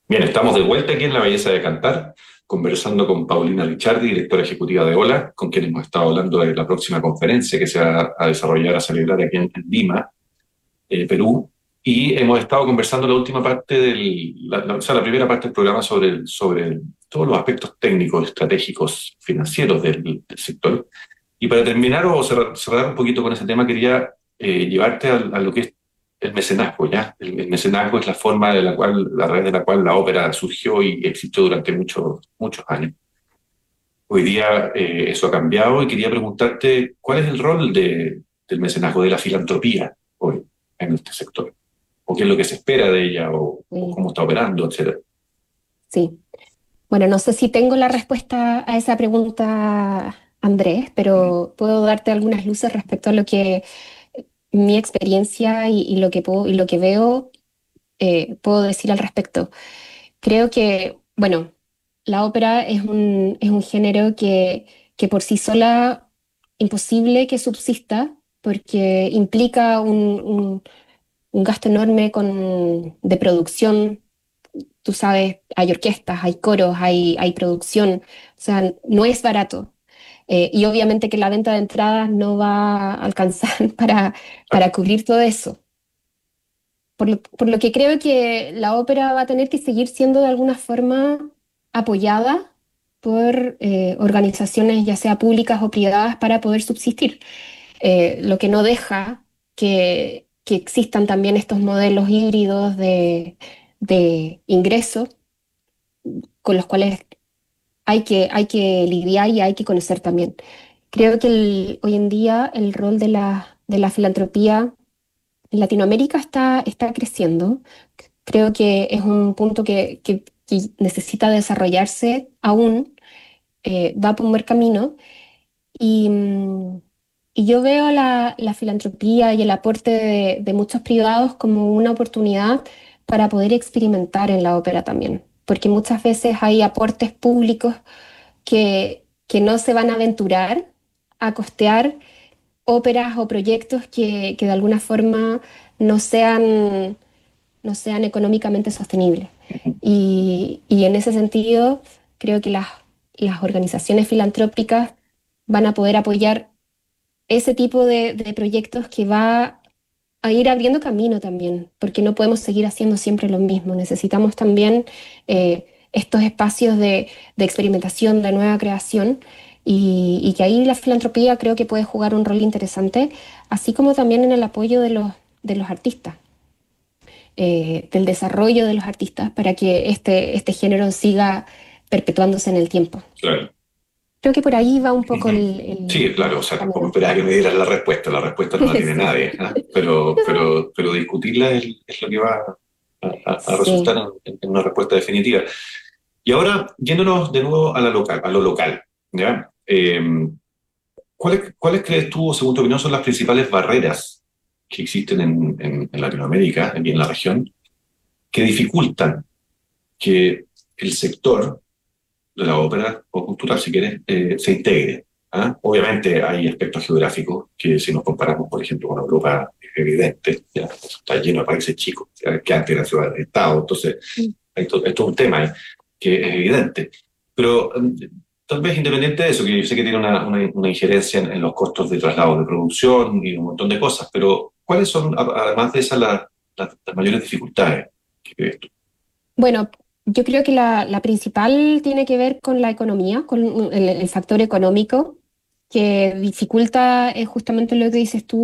Bien, estamos de vuelta aquí en La Belleza de Cantar, conversando con Paulina Lichardi, directora ejecutiva de OLA, con quien hemos estado hablando de la próxima conferencia que se va a desarrollar, a celebrar aquí en Lima, Perú. Y hemos estado conversando la última parte o sea, la primera parte del programa sobre todos los aspectos técnicos, estratégicos, financieros del sector. Y para terminar o cerrar un poquito con ese tema, quería llevarte a lo que es el mecenazgo, ¿ya? El mecenazgo es la forma a través de la cual la ópera surgió y existió durante muchos años. Hoy día eso ha cambiado y quería preguntarte cuál es el rol del mecenazgo, de la filantropía hoy en este sector, o qué es lo que se espera de ella, o Sí, cómo está operando, etcétera. sí. Bueno, no sé si tengo la respuesta a esa pregunta, Andrés, pero puedo darte algunas luces respecto a lo que mi experiencia y lo que puedo, y lo que veo puedo decir al respecto. Creo que, bueno, la ópera es un género que por sí sola imposible que subsista porque implica un gasto enorme de producción. Tú sabes, hay orquestas, hay coros, hay producción, o sea, no es barato. Y obviamente que la venta de entradas no va a alcanzar para cubrir todo eso. Por lo que creo que la ópera va a tener que seguir siendo de alguna forma apoyada por organizaciones, ya sea públicas o privadas, para poder subsistir. Lo que no deja que existan también estos modelos híbridos de ingreso con los cuales hay que lidiar y hay que conocer también. Creo que hoy en día el rol de la filantropía en Latinoamérica está creciendo. Creo que es un punto que necesita desarrollarse aún, va por un buen camino. Y, y yo veo la filantropía y el aporte de muchos privados como una oportunidad para poder experimentar en la ópera también, porque muchas veces hay aportes públicos que no se van a aventurar a costear óperas o proyectos que de alguna forma no sean, no sean económicamente sostenibles. Y en ese sentido, creo que las organizaciones filantrópicas van a poder apoyar ese tipo de proyectos que va a ir abriendo camino también, porque no podemos seguir haciendo siempre lo mismo. Necesitamos también estos espacios de experimentación, de nueva creación, y que ahí la filantropía creo que puede jugar un rol interesante, así como también en el apoyo de los artistas, del desarrollo de los artistas, para que este género siga perpetuándose en el tiempo. Claro. Creo que por ahí va un poco Ujú. Sí, claro, o el sea, tampoco camino. esperaba que me dieras la respuesta no la tiene Sí. nadie, ¿ah? Pero discutirla es lo que va a resultar Sí. en una respuesta definitiva. Y ahora, yéndonos de nuevo a lo local, ¿ya? ¿Cuáles crees tú, según tu opinión, son las principales barreras que existen en Latinoamérica, aquí en la región, que dificultan que el sector de la ópera o cultural, si quieres, se integre? ¿Ah? Obviamente hay aspectos geográficos que si nos comparamos, por ejemplo, con Europa, es evidente, ya, está lleno de países chicos, ya, que antes eran ciudades de Estado, entonces esto es un tema que es evidente. Pero tal vez independiente de eso, que yo sé que tiene una injerencia en los costos de traslado de producción y un montón de cosas, pero ¿cuáles son, además de esas, las mayores dificultades que ves tú? Bueno, yo creo que la principal tiene que ver con la economía, con el factor económico, que dificulta justamente lo que dices tú,